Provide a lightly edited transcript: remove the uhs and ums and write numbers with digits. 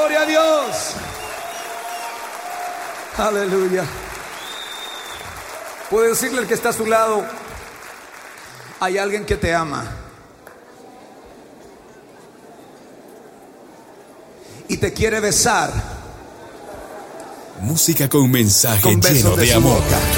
gloria a Dios. Aleluya. Puede decirle al que está a su lado: hay alguien que te ama y te quiere besar Música con mensaje con besos lleno de de su amor. boca.